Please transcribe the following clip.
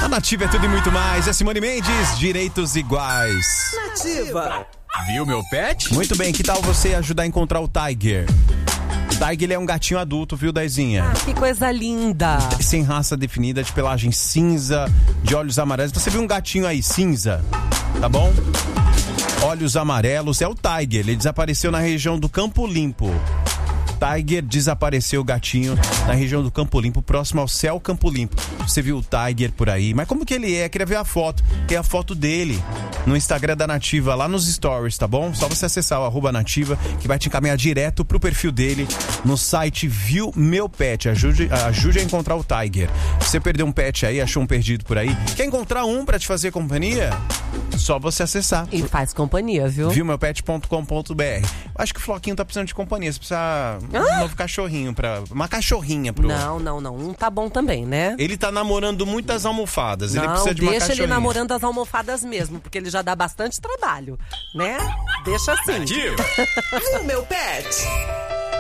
A Nativa é tudo e muito mais. É Simone Mendes, direitos iguais. Nativa. Viu meu pet? Muito bem, que tal você ajudar a encontrar o Tiger? O Tiger, ele é um gatinho adulto, viu, Daizinha? Ah, que coisa linda. Sem raça definida, de pelagem cinza, de olhos amarelos. Então, você viu um gatinho aí cinza, tá bom? Olhos amarelos, é o Tiger. Ele desapareceu na região do Campo Limpo. Tiger desapareceu, o gatinho, na região do Campo Limpo, próximo ao Céu Campo Limpo. Você viu o Tiger por aí, mas como que ele é? Queria ver a foto. Tem a foto dele no Instagram da Nativa, lá nos stories, tá bom? Só você acessar o @nativa, que vai te encaminhar direto pro perfil dele no site Viu Meu Pet. Ajude a encontrar o Tiger. Se você perdeu um pet aí, achou um perdido por aí, quer encontrar um pra te fazer companhia? Só você acessar. E faz companhia, viu? viumeupet.com.br. Acho que o Floquinho tá precisando de companhia. Você precisa um novo cachorrinho uma cachorrinha pro... Não. Um tá bom também, né? Ele tá namorando muitas almofadas. Ele Não, precisa de uma deixa cachorrinha. ele namorando as almofadas mesmo, porque ele já dá bastante trabalho, né? Deixa assim. Nativa. Viu meu pet?